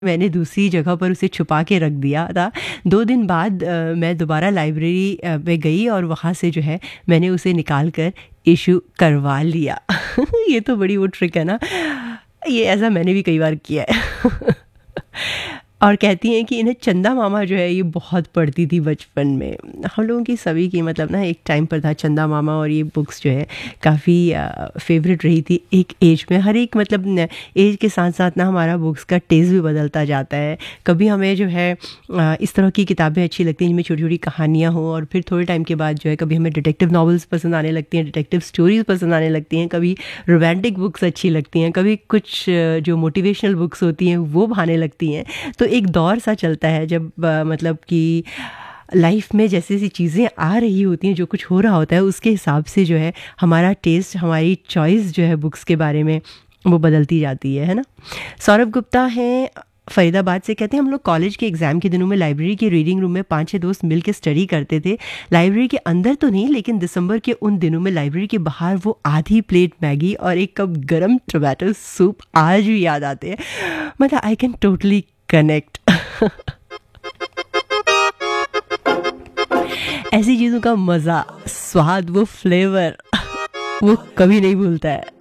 मैंने दूसरी जगह पर उसे छुपा के रख दिया था। 2 दिन बाद मैं दोबारा लाइब्रेरी में गई और वहाँ से जो है मैंने उसे निकाल कर इश्यू करवा लिया। ये तो बड़ी वो ट्रिक है ना, ये ऐसा मैंने भी कई बार किया है। और कहती हैं कि इन्हें चंदा मामा जो है ये बहुत पढ़ती थी बचपन में। हम लोगों की सभी की मतलब ना एक टाइम पर था चंदा मामा, और ये बुक्स जो है काफ़ी फेवरेट रही थी एक एज में। हर एक मतलब एज के साथ साथ ना हमारा बुक्स का टेस्ट भी बदलता जाता है। कभी हमें जो है इस तरह की किताबें अच्छी लगती हैं जिनमें छोटी छोटी कहानियाँ हों, और फिर थोड़े टाइम के बाद जो है कभी हमें डिटेक्टिव नॉवेल्स पसंद आने लगती हैं, डिटेक्टिव स्टोरीज़ पसंद आने लगती हैं, कभी रोमांटिक बुक्स अच्छी लगती हैं, कभी कुछ जो मोटिवेशनल बुक्स होती हैं वो भाने लगती हैं। तो एक दौर सा चलता है जब मतलब कि लाइफ में जैसी जैसी चीज़ें आ रही होती हैं, जो कुछ हो रहा होता है उसके हिसाब से जो है हमारा टेस्ट, हमारी चॉइस जो है बुक्स के बारे में वो बदलती जाती है ना। सौरभ गुप्ता हैं फरीदाबाद से, कहते हैं हम लोग कॉलेज के एग्ज़ाम के दिनों में लाइब्रेरी के रीडिंग रूम में 5-6 दोस्त मिल के स्टडी करते थे। लाइब्रेरी के अंदर तो नहीं, लेकिन दिसंबर के उन दिनों में लाइब्रेरी के बाहर वो आधी प्लेट मैगी और एक कप गरम टोमेटो सूप आज भी याद आते हैं। मतलब आई कैन टोटली कनेक्ट। ऐसी चीज़ों का मज़ा, स्वाद, वो फ्लेवर वो कभी नहीं भूलता है।